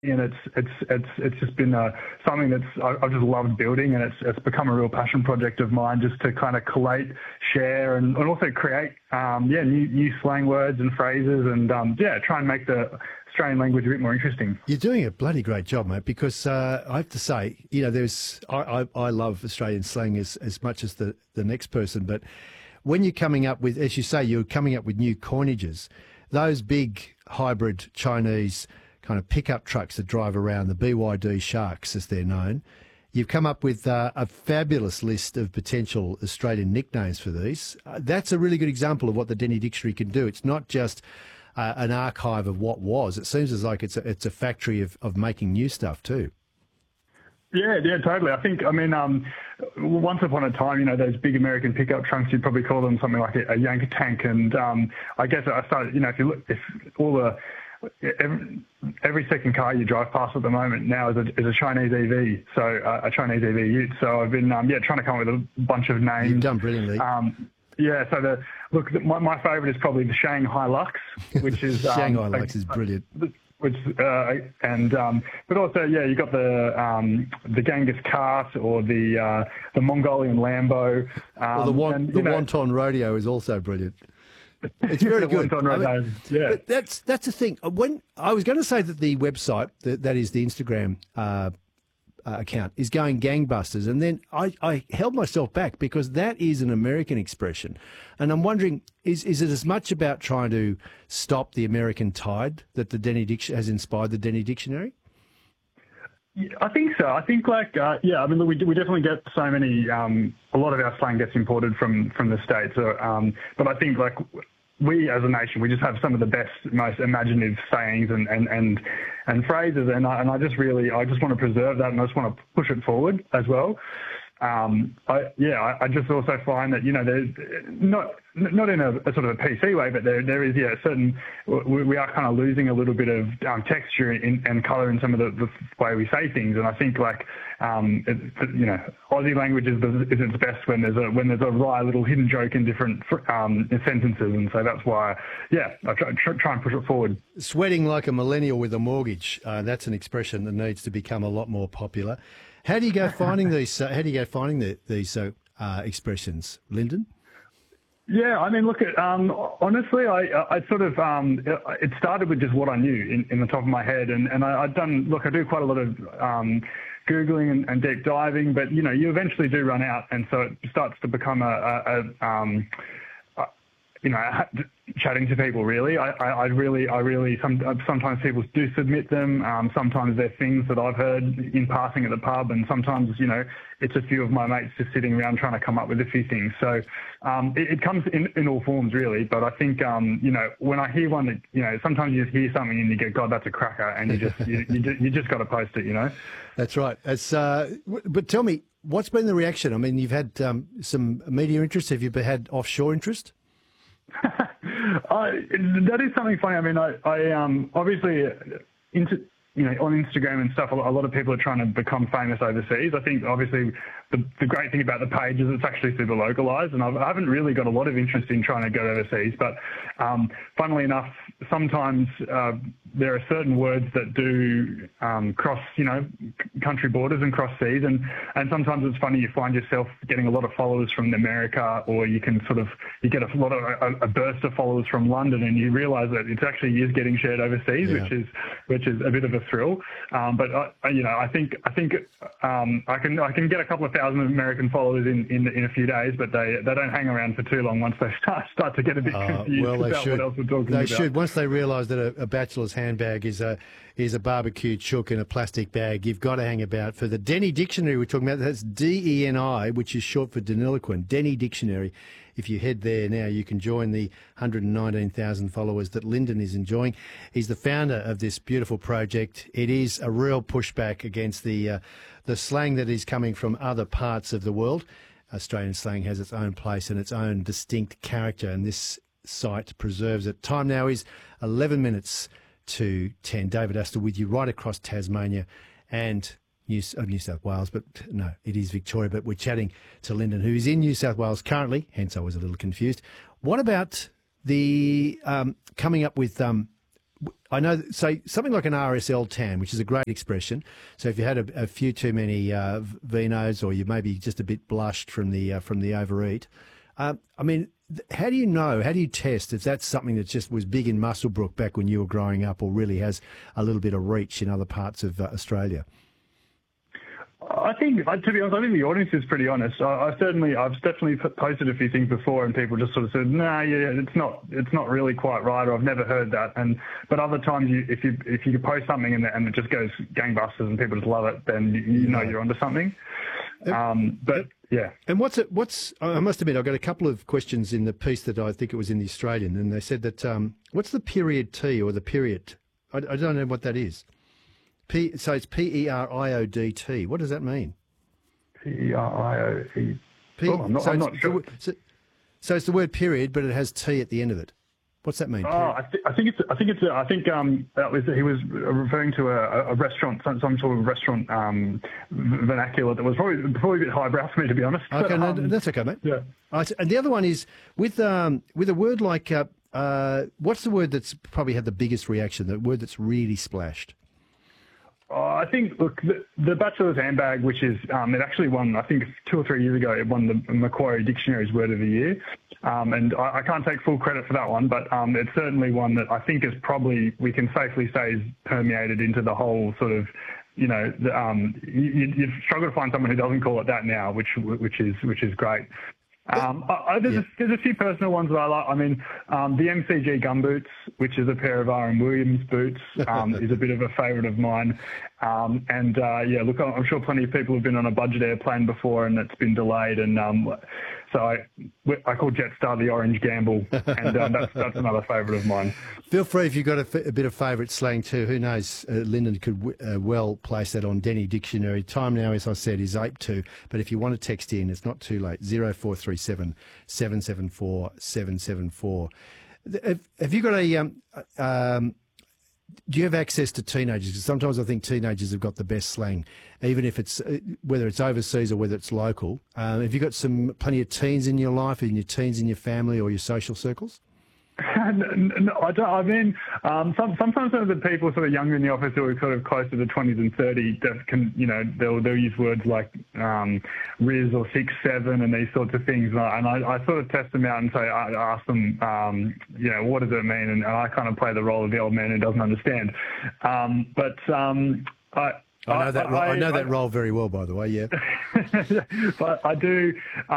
and it's just been something I've just loved building, and it's become a real passion project of mine, just to kind of collate, share, and also create new slang words and phrases, and try and make the Australian language a bit more interesting. You're doing a bloody great job, mate, because I have to say, I love Australian slang as much as the next person, but when you're coming up with, as you say, you're coming up with new coinages, those big hybrid Chinese kind of pickup trucks that drive around, the BYD Sharks as they're known, you've come up with a fabulous list of potential Australian nicknames for these. That's a really good example of what the Denny Dictionary can do. It's not just an archive of what was. It seems as like it's a factory of making new stuff too. Yeah, totally. Once upon a time, those big American pickup trucks, you'd probably call them something like a Yank tank. And I guess I started, every second car you drive past at the moment now is a Chinese EV, so a Chinese EV ute. So I've been trying to come up with a bunch of names. You've done brilliantly. My favourite is probably the Shanghai Lux, which is Shanghai Lux is brilliant. But also you got the Genghis Kart, or the Mongolian Lambo. The Wonton Rodeo is also brilliant. It's very good. But that's the thing. When I was going to say that the website, that is the Instagram account, is going gangbusters, and then I held myself back because that is an American expression, and I'm wondering, is it as much about trying to stop the American tide that the Denny has inspired the Denny Dictionary? I think so. I think we definitely get so many. A lot of our slang gets imported from the States, but I think we as a nation, we just have some of the best, most imaginative sayings and phrases, and I just want to preserve that, and I just want to push it forward as well. I just also find that there's not in a sort of a PC way, but there is certain, we are kind of losing a little bit of texture and colour in some of the way we say things, and I think Aussie language is its best when there's a wry little hidden joke in different sentences, and so that's why I try and push it forward. Sweating like a millennial with a mortgage. That's an expression that needs to become a lot more popular. How do you go finding these? These expressions, Lyndon? Yeah, honestly, I sort of it started with just what I knew in the top of my head, and I do quite a lot of Googling and deep diving, but you eventually do run out, and so it starts to become chatting to people, really. Sometimes people do submit them. Sometimes they're things that I've heard in passing at the pub, and sometimes, it's a few of my mates just sitting around trying to come up with a few things. So it comes in all forms, really. But I think, when I hear one that, sometimes you just hear something and you go, God, that's a cracker, and you just got to post it, That's right. But tell me, what's been the reaction? I mean, you've had some media interest. Have you had offshore interest? That is something funny. I mean, I obviously on Instagram and stuff, a lot of people are trying to become famous overseas. I think obviously the great thing about the page is it's actually super localized, and I haven't really got a lot of interest in trying to go overseas. But funnily enough, sometimes there are certain words that do cross, country borders and cross seas, and sometimes it's funny, you find yourself getting a lot of followers from America, or you get a burst of followers from London, and you realise that it actually is getting shared overseas, which is a bit of a thrill. But I think I can get a couple of thousand American followers in a few days, but they don't hang around for too long once they start to get a bit confused about what else we're talking about. They should. Once they realise that a bachelor's handbag is a barbecue chook in a plastic bag, you've got to hang about. For the Denny Dictionary we're talking about, that's DENI, which is short for Deniliquin. Denny Dictionary. If you head there now, you can join the 119,000 followers that Lyndon is enjoying. He's the founder of this beautiful project. It is a real pushback against the slang that is coming from other parts of the world. Australian slang has its own place and its own distinct character, and this site preserves it. Time now is 11 minutes to 10. David Astor with you right across Tasmania and New South Wales, but no, it is Victoria. But we're chatting to Lyndon, who is in New South Wales currently, hence I was a little confused. What about the coming up with I know, say, something like an RSL tan, which is a great expression. So if you had a few too many vinos, or you maybe just a bit blushed from the overeat, I mean, how do you know? How do you test if that's something that just was big in Muswellbrook back when you were growing up, or really has a little bit of reach in other parts of Australia? I think, to be honest, I think the audience is pretty honest. I've definitely posted a few things before, and people just sort of said, "No, yeah, it's not really quite right," or "I've never heard that." But other times, if you post something and it just goes gangbusters and people just love it, then you know you're onto something. But yeah. And I must admit, I've got a couple of questions in the piece that I think it was in the Australian, and they said that what's the period T or the period? I don't know what that is. So it's PERIODT. What does that mean? PERIOD. I'm not sure. So it's the word period, but it has T at the end of it. What's that mean? I think that was, he was referring to a restaurant, some sort of restaurant vernacular that was probably a bit highbrow for me, to be honest. Okay, no, that's okay, mate. Yeah. And the other one is with a word like what's the word that's probably had the biggest reaction? The word that's really splashed. I think, look, the Bachelor's Handbag, which is, it actually won, I think 2 or 3 years ago, it won the Macquarie Dictionary's Word of the Year. And I can't take full credit for that one, but it's certainly one that I think is probably, we can safely say, is permeated into the whole sort of, you you'd struggle to find someone who doesn't call it that now, which is great. There's a few personal ones that I like. I mean, the MCG gumboots, which is a pair of R.M. Williams boots, is a bit of a favourite of mine. Look, I'm sure plenty of people have been on a budget airplane before and it's been delayed. And so I call Jetstar the Orange Gamble, and that's another favourite of mine. Feel free if you've got a bit of favourite slang too. Who knows? Lyndon could well place that on Denny Dictionary. Time now, as I said, is 8:02. But if you want to text in, it's not too late. 0437 774 774. Have you got a? Do you have access to teenagers? Because sometimes I think teenagers have got the best slang, even if it's whether it's overseas or whether it's local. Have you got plenty of teens in your life, in your teens in your family or your social circles? No, I don't. I mean, sometimes some of the people sort of younger in the office who are sort of closer to 20s and 30 that can, they'll use words like Riz or 6'7" and these sorts of things. And I sort of test them out and say, I ask them, what does it mean? And I kind of play the role of the old man who doesn't understand. I know that role very well, by the way. Yeah, but I do.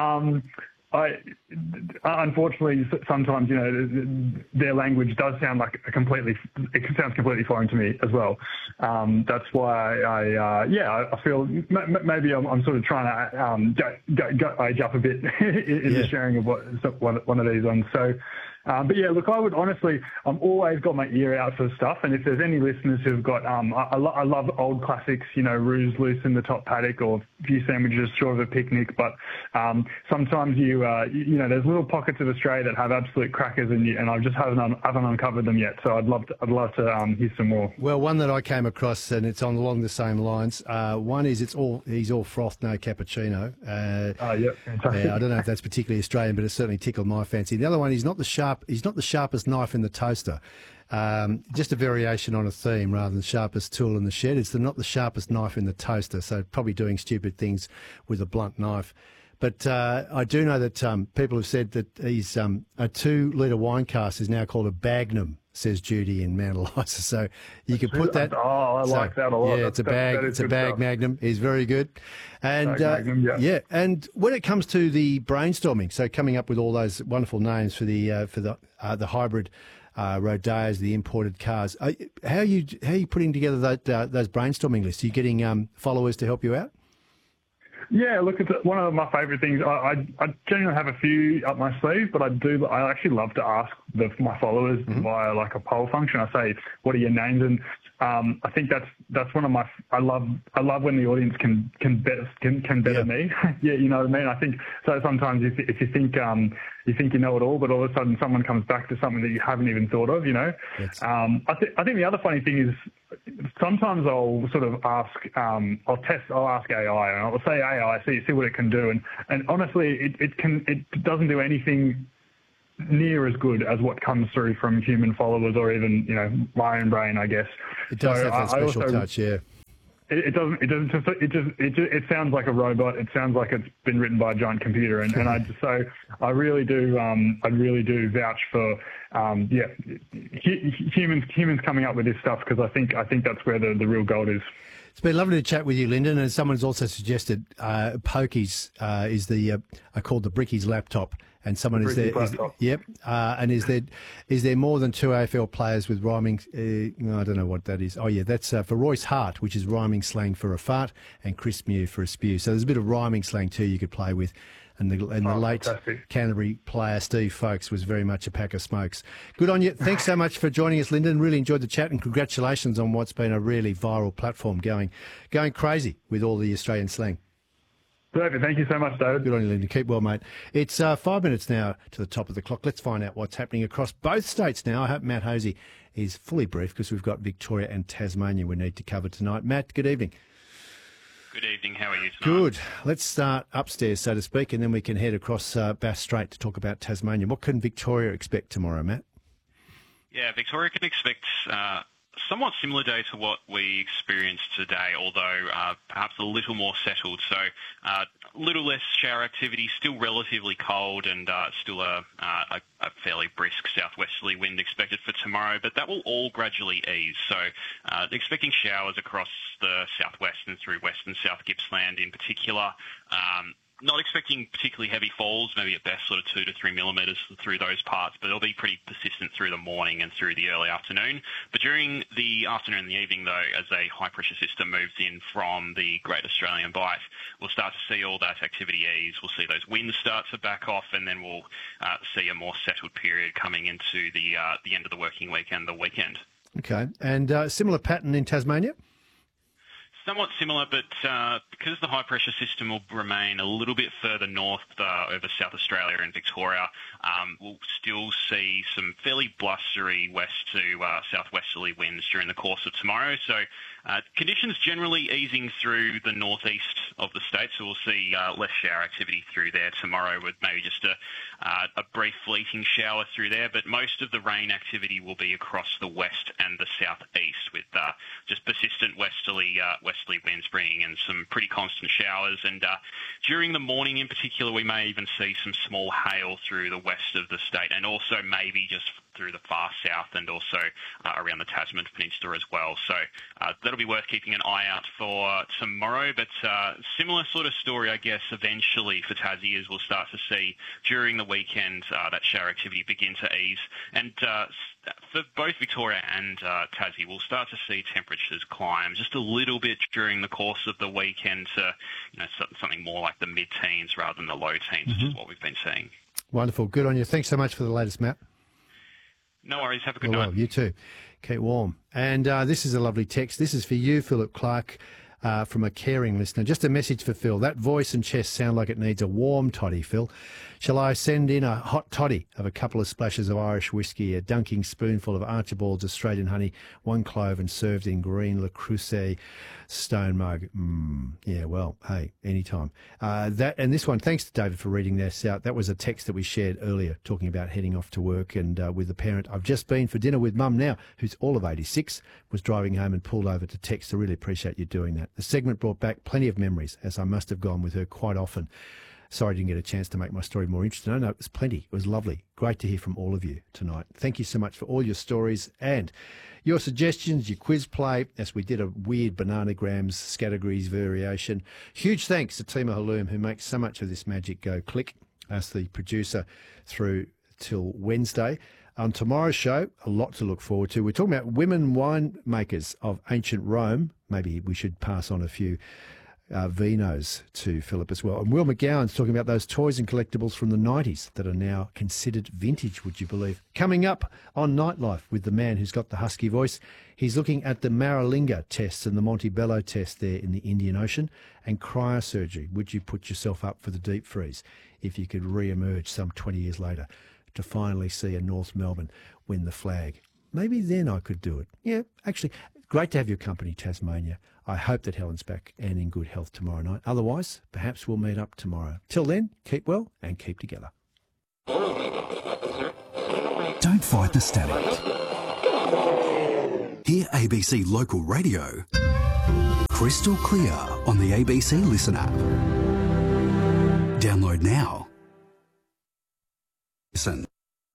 Unfortunately, sometimes their language does sound like it sounds completely foreign to me as well. That's why I feel maybe I'm sort of trying to go age up a bit in the sharing of one of these ones. So. But yeah, look, I would honestly, I'm always got my ear out for stuff. And if there's any listeners who've got, I love old classics, Ruse Loose in the Top Paddock or a few sandwiches short of a picnic. But sometimes there's little pockets of Australia that have absolute crackers, and I just haven't uncovered them yet. So I'd love to hear some more. Well, one that I came across, and it's along the same lines. One is he's all froth, no cappuccino. Fantastic. I don't know if that's particularly Australian, but it certainly tickled my fancy. The other one, he's not the sharpest knife in the toaster. Just a variation on a theme rather than sharpest tool in the shed. It's not the sharpest knife in the toaster, so probably doing stupid things with a blunt knife. But I do know that people have said that he's a 2-litre wine cask is now called a Bagnum, says Judy in Mount Eliza. So you could put that. Oh, I like that a lot. Yeah, it's a bag Magnum. He's very good. And Magnum, yeah. And when it comes to the brainstorming, so coming up with all those wonderful names for the hybrid Rodeos, the imported cars, how are you putting together those brainstorming lists? Are you getting followers to help you out? Yeah, look, it's one of my favourite things. I genuinely have a few up my sleeve, but I actually love to ask my followers via like a poll function. I say, what are your names? And I think that's one of my. I love when the audience can better me. Yeah, you know what I mean. I think so. Sometimes if you think you know it all, but all of a sudden someone comes back to something that you haven't even thought of. I think the other funny thing is sometimes I'll sort of ask. I'll ask AI and I'll say AI, see what it can do, and honestly, it doesn't do anything near as good as what comes through from human followers or even, Lion Brain, I guess. It does have that special touch, yeah. It sounds like a robot. It sounds like it's been written by a giant computer, and I really do vouch for humans coming up with this stuff, because I think that's where the real gold is. It's been lovely to chat with you, Lyndon. And someone's also suggested Pokies is called the Brickies laptop. And someone is there. Yep. And is there more than two AFL players with rhyming? I don't know what that is. Oh yeah, that's for Royce Hart, which is rhyming slang for a fart, and Chris Mew for a spew. So there's a bit of rhyming slang too you could play with. And the late fantastic Canterbury player Steve Folkes was very much a pack of smokes. Good on you. Thanks so much for joining us, Lyndon. Really enjoyed the chat, and congratulations on what's been a really viral platform going crazy with all the Australian slang. Perfect. Thank you so much, David. Good on you, Lyndon. Keep well, mate. It's 5 minutes now to the top of the clock. Let's find out what's happening across both states now. I hope Matt Hosey is fully briefed, because we've got Victoria and Tasmania we need to cover tonight. Matt, good evening. Good evening. How are you tonight? Good. Let's start upstairs, so to speak, and then we can head across Bass Strait to talk about Tasmania. What can Victoria expect tomorrow, Matt? Yeah, Victoria can expect somewhat similar day to what we experienced today, although perhaps a little more settled. So a little less shower activity, still relatively cold, and still a fairly brisk southwesterly wind expected for tomorrow, but that will all gradually ease. So expecting showers across the southwest and through western South Gippsland in particular. Not expecting particularly heavy falls, maybe at best sort of 2 to 3 millimetres through those parts, but it'll be pretty persistent through the morning and through the early afternoon. But during the afternoon and the evening, though, as a high-pressure system moves in from the Great Australian Bight, we'll start to see all that activity ease. We'll see those winds start to back off, and then we'll see a more settled period coming into the end of the working week and the weekend. Okay. And similar pattern in Tasmania? Somewhat similar, but because the high-pressure system will remain a little bit further north over South Australia and Victoria, we'll still see some fairly blustery west to southwesterly winds during the course of tomorrow. So conditions generally easing through the northeast of the state, so we'll see less shower activity through there tomorrow, with maybe just a brief fleeting shower through there, but most of the rain activity will be across the west and the southeast, with just persistent westerly winds bringing in some pretty constant showers. And during the morning in particular, we may even see some small hail through the west of the state, and also maybe just through the far south, and also around the Tasman Peninsula as well. So that'll be worth keeping an eye out for tomorrow. But similar sort of story, I guess, eventually for Tassie, is we'll start to see during the weekend that shower activity begin to ease. And for both Victoria and Tassie, we'll start to see temperatures climb just a little bit during the course of the weekend to something more like the mid-teens rather than the low teens, which is what we've been seeing. Wonderful. Good on you. Thanks so much for the latest, Matt. No worries. Have a good night. Well, you too. Keep warm. And this is a lovely text. This is for you, Philip Clark, from a caring listener. Just a message for Phil. That voice and chest sound like it needs a warm toddy, Phil. Shall I send in a hot toddy of a couple of splashes of Irish whiskey, a dunking spoonful of Archibald's Australian honey, 1 clove, and served in green Le Creuset stone mug? Yeah, well, hey, anytime. And this one, thanks to David for reading this out. That was a text that we shared earlier, talking about heading off to work and with the parent. I've just been for dinner with Mum now, who's all of 86, was driving home and pulled over to text. I really appreciate you doing that. The segment brought back plenty of memories, as I must have gone with her quite often. Sorry I didn't get a chance to make my story more interesting. No, it was plenty. It was lovely. Great to hear from all of you tonight. Thank you so much for all your stories and your suggestions, your quiz play, as we did a weird bananagrams scattergrees variation. Huge thanks to Tima Haloum, who makes so much of this magic go click, as the producer through till Wednesday. On tomorrow's show, a lot to look forward to. We're talking about women winemakers of ancient Rome. Maybe we should pass on a few vinos to Philip as well. And Will McGowan's talking about those toys and collectibles from the 90s that are now considered vintage, would you believe? Coming up on Nightlife with the man who's got the husky voice. He's looking at the Maralinga tests and the Montebello test there in the Indian Ocean, and cryosurgery. Would you put yourself up for the deep freeze if you could re-emerge some 20 years later to finally see a North Melbourne win the flag? Maybe then I could do it. Yeah, actually, great to have your company, Tasmania. I hope that Helen's back and in good health tomorrow night. Otherwise, perhaps we'll meet up tomorrow. Till then, keep well and keep together. Don't fight the static. Hear ABC Local Radio crystal clear on the ABC Listen app. Download now. Listen.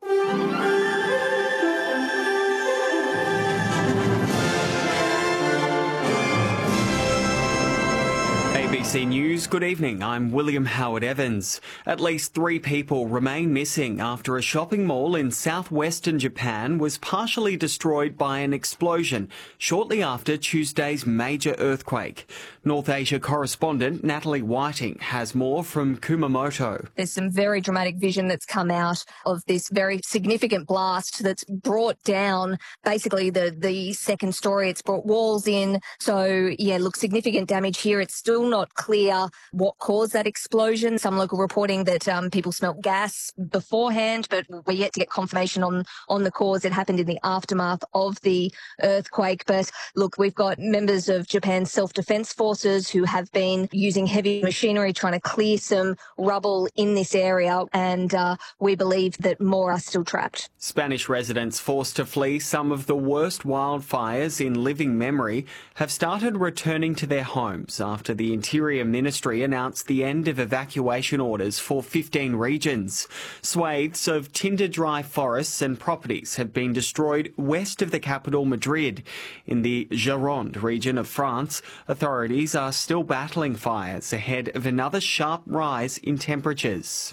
ABC News, good evening. I'm William Howard Evans. At least 3 people remain missing after a shopping mall in southwestern Japan was partially destroyed by an explosion shortly after Tuesday's major earthquake. North Asia correspondent Natalie Whiting has more from Kumamoto. There's some very dramatic vision that's come out of this very significant blast that's brought down basically the second story. It's brought walls in. So, significant damage here. It's still not clear what caused that explosion. Some local reporting that people smelt gas beforehand, but we're yet to get confirmation on the cause. It happened in the aftermath of the earthquake. But look, we've got members of Japan's self-defense forces who have been using heavy machinery trying to clear some rubble in this area, and we believe that more are still trapped. Spanish residents forced to flee some of the worst wildfires in living memory have started returning to their homes after the Interior Ministry announced the end of evacuation orders for 15 regions. Swathes of tinder-dry forests and properties have been destroyed west of the capital, Madrid. In the Gironde region of France, authorities are still battling fires ahead of another sharp rise in temperatures.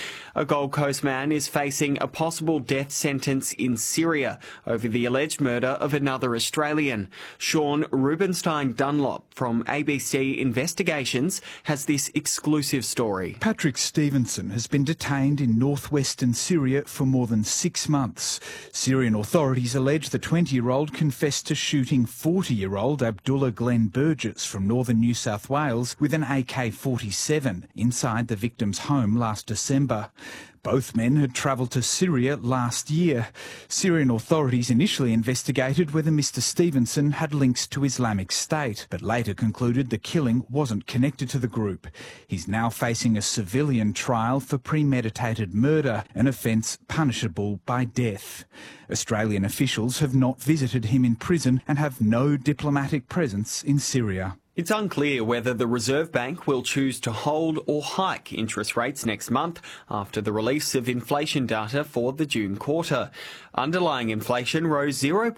A Gold Coast man is facing a possible death sentence in Syria over the alleged murder of another Australian. Sean Rubenstein Dunlop from ABC Investigations has this exclusive story. Patrick Stevenson has been detained in northwestern Syria for more than 6 months. Syrian authorities allege the 20-year-old confessed to shooting 40-year-old Abdullah Glenn Burgess from northern New South Wales with an AK-47 inside the victim's home last December. Both men had travelled to Syria last year. Syrian authorities initially investigated whether Mr Stevenson had links to Islamic State, but later concluded the killing wasn't connected to the group. He's now facing a civilian trial for premeditated murder, an offence punishable by death. Australian officials have not visited him in prison and have no diplomatic presence in Syria. It's unclear whether the Reserve Bank will choose to hold or hike interest rates next month after the release of inflation data for the June quarter. Underlying inflation rose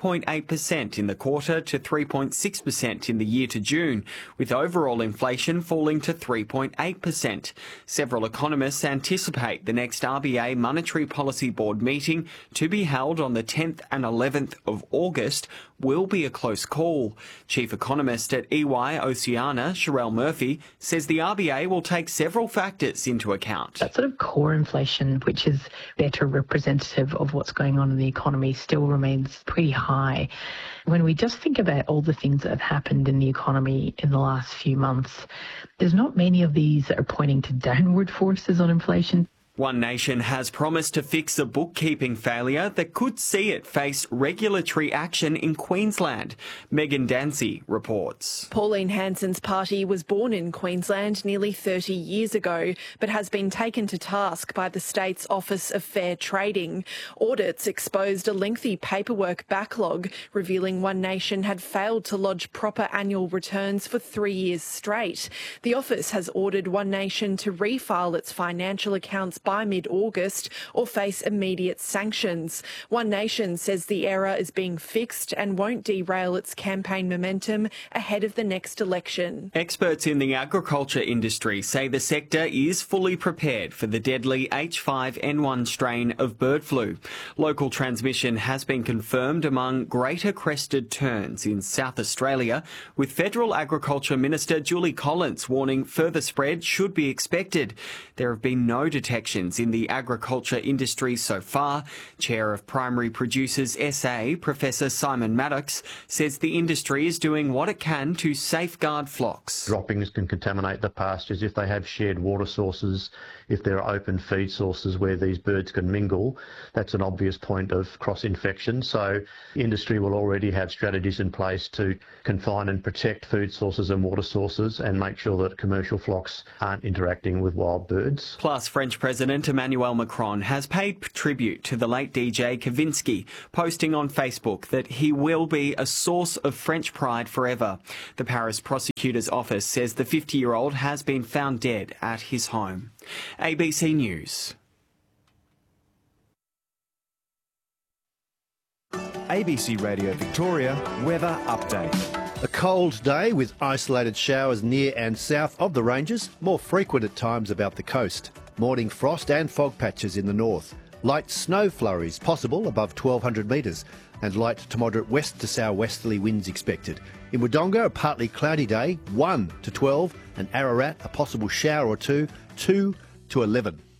0.8% in the quarter to 3.6% in the year to June, with overall inflation falling to 3.8%. Several economists anticipate the next RBA Monetary Policy Board meeting, to be held on the 10th and 11th of August, will be a close call. Chief economist at EY Oceania, Sherelle Murphy, says the RBA will take several factors into account. That sort of core inflation, which is better representative of what's going on in the economy, still remains pretty high. When we just think about all the things that have happened in the economy in the last few months, there's not many of these that are pointing to downward forces on inflation. One Nation has promised to fix a bookkeeping failure that could see it face regulatory action in Queensland. Megan Dancy reports. Pauline Hanson's party was born in Queensland nearly 30 years ago, but has been taken to task by the state's Office of Fair Trading. Audits exposed a lengthy paperwork backlog, revealing One Nation had failed to lodge proper annual returns for 3 years straight. The office has ordered One Nation to refile its financial accounts by mid-August or face immediate sanctions. One Nation says the error is being fixed and won't derail its campaign momentum ahead of the next election. Experts in the agriculture industry say the sector is fully prepared for the deadly H5N1 strain of bird flu. Local transmission has been confirmed among greater crested terns in South Australia, with Federal Agriculture Minister Julie Collins warning further spread should be expected. There have been no detections in the agriculture industry so far. Chair of Primary Producers SA, Professor Simon Maddox, says the industry is doing what it can to safeguard flocks. Droppings can contaminate the pastures if they have shared water sources, if there are open feed sources where these birds can mingle. That's an obvious point of cross-infection. So industry will already have strategies in place to confine and protect food sources and water sources and make sure that commercial flocks aren't interacting with wild birds. Plus, French President President Emmanuel Macron has paid tribute to the late DJ Kavinsky, posting on Facebook that he will be a source of French pride forever. The Paris prosecutor's office says the 50-year-old has been found dead at his home. ABC News. ABC Radio Victoria Weather Update. A cold day with isolated showers near and south of the ranges, more frequent at times about the coast. Morning frost and fog patches in the north. Light snow flurries possible above 1,200 metres and light to moderate west to southwesterly winds expected. In Wodonga, a partly cloudy day, 1 to 12, and Ararat, a possible shower or two, 2 to 11.